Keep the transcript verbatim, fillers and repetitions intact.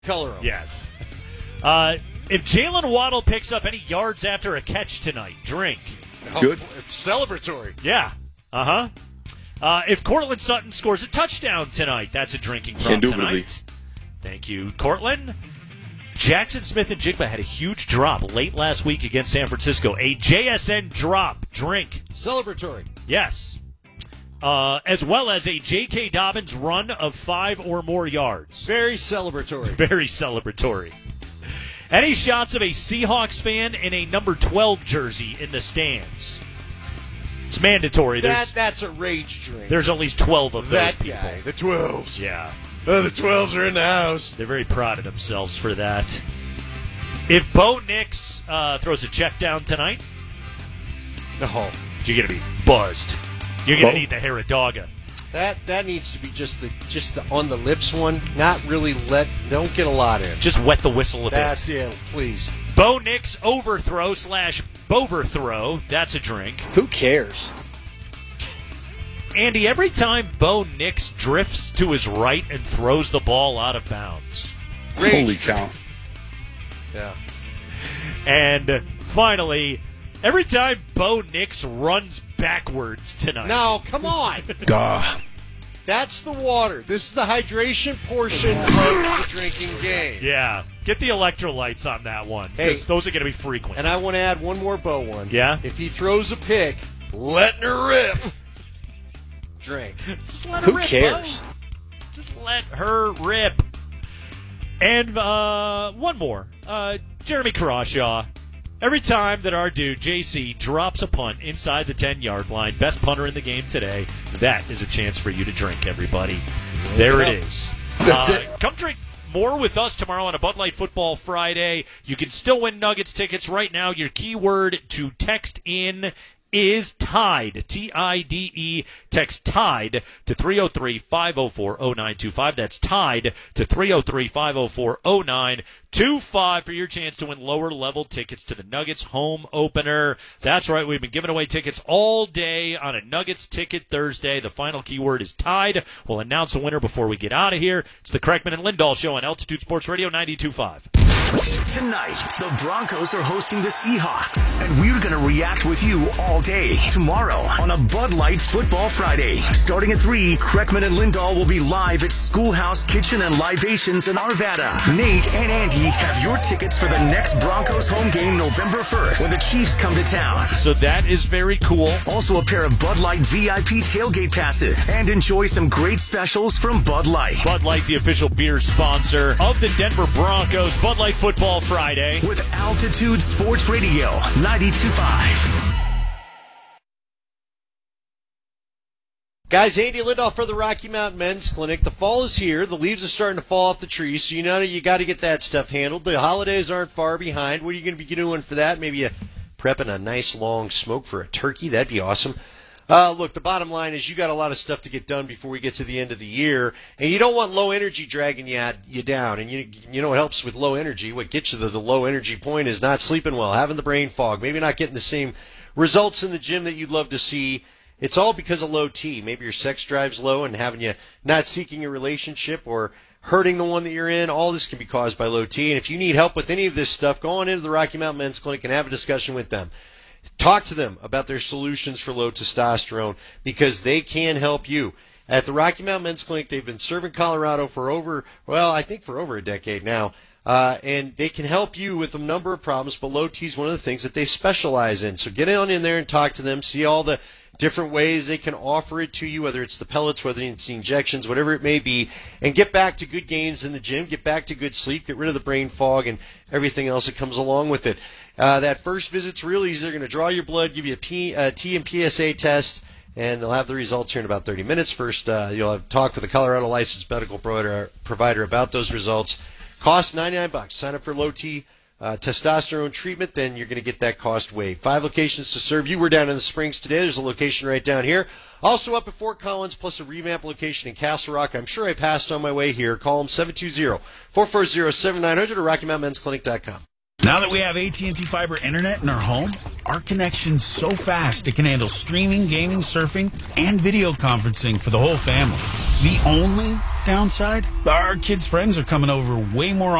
Color them. Yes. Uh, if Jalen Waddle picks up any yards after a catch tonight, drink. Good. Oh, it's celebratory. Yeah. Uh-huh. Uh, if Cortland Sutton scores a touchdown tonight, that's a drinking prop Indubitably. tonight. Thank you, Cortland. Jackson Smith and Jigba had a huge drop late last week against San Francisco. A J S N drop. Drink. Celebratory. Yes. Uh, as well as a J K. Dobbins run of five or more yards. Very celebratory. Very celebratory. Any shots of a Seahawks fan in a number twelve jersey in the stands? It's mandatory. That There's, That's a rage drink. there's at least twelve of those that people. guy. The twelves. Yeah. Oh, the twelves are in the house. They're very proud of themselves for that. If Bo Nix uh, throws a check down tonight, No. you're going to be buzzed. You're going to Bo? need the Haradaga. That that needs to be just the just the on the lips one. Not really let. Don't get a lot in. Just wet the whistle a That's bit. it. Please. Bo Nix overthrow slash boverthrow. That's a drink. Who cares? Andy, every time Bo Nix drifts to his right and throws the ball out of bounds. Rage Holy drink. cow. Yeah. And finally, every time Bo Nix runs backwards tonight. Now, come on. Gah. That's the water. This is the hydration portion of the drinking game. Yeah. Get the electrolytes on that one. Hey. 'Cause those are going to be frequent. And I want to add one more Bo one. Yeah? If he throws a pick, letting her rip. Drink. Just let her Who rip, cares? Bo. Just let her rip. And uh, one more. Uh, Jeremy Crawshaw. Every time that our dude, J C, drops a punt inside the ten-yard line, best punter in the game today, that is a chance for you to drink, everybody. There it is. That's Uh, it. Come drink more with us tomorrow on a Bud Light Football Friday. You can still win Nuggets tickets right now. Your keyword to text in is TIDE, T I D E. Text TIDE to three oh three, five oh four, oh nine two five. That's TIDE to three oh three, five oh four, oh nine two five for your chance to win lower-level tickets to the Nuggets home opener. That's right, we've been giving away tickets all day on a Nuggets Ticket Thursday. The final keyword is TIDE. We'll announce a winner before we get out of here. It's the Kreckman and Lindahl Show on Altitude Sports Radio ninety-two point five. Tonight, the Broncos are hosting the Seahawks, and we're going to react with you all day tomorrow on a Bud Light Football Friday. Starting at three, Kreckman and Lindahl will be live at Schoolhouse Kitchen and Libations in Arvada. Nate and Andy have your tickets for the next Broncos home game November first when the Chiefs come to town. So that is very cool. Also a pair of Bud Light V I P tailgate passes, and enjoy some great specials from Bud Light. Bud Light, the official beer sponsor of the Denver Broncos. Bud Light Football Friday. With Altitude Sports Radio ninety-two point five. Guys, Andy Lindahl for the Rocky Mountain Men's Clinic. The fall is here. The leaves are starting to fall off the trees, so you know you got to get that stuff handled. The holidays aren't far behind. What are you going to be doing for that? Maybe you prepping a nice long smoke for a turkey. That'd be awesome. Uh, look, the bottom line is you got a lot of stuff to get done before we get to the end of the year, and you don't want low energy dragging you, at, you down. And you you know what helps with low energy? What gets you to the low energy point is not sleeping well, having the brain fog, maybe not getting the same results in the gym that you'd love to see. It's all because of low T. Maybe your sex drive's low and having you not seeking a relationship or hurting the one that you're in. All this can be caused by low T. And if you need help with any of this stuff, go on into the Rocky Mountain Men's Clinic and have a discussion with them. Talk to them about their solutions for low testosterone because they can help you. At the Rocky Mountain Men's Clinic, they've been serving Colorado for over, well, I think for over a decade now. Uh, and they can help you with a number of problems, but low T is one of the things that they specialize in. So get on in there and talk to them, see all the different ways they can offer it to you, whether it's the pellets, whether it's the injections, whatever it may be, and get back to good gains in the gym, get back to good sleep, get rid of the brain fog and everything else that comes along with it. Uh, that first visit's real easy. They're going to draw your blood, give you a P, uh, T and P S A test, and they'll have the results here in about thirty minutes. First, uh, you'll have talk with a Colorado licensed medical provider, provider about those results. Cost ninety-nine bucks. Sign up for low T uh, testosterone treatment, then you're going to get that cost waived. Five locations to serve you. We're down in the Springs today. There's a location right down here. Also up at Fort Collins, plus a revamp location in Castle Rock. I'm sure I passed on my way here. Call them seven two zero, four four zero, seven nine zero zero or rocky mountain men's clinic dot com. Now that we have A T and T Fiber Internet in our home, our connection's so fast it can handle streaming, gaming, surfing, and video conferencing for the whole family. The only downside? Our kids' friends are coming over way more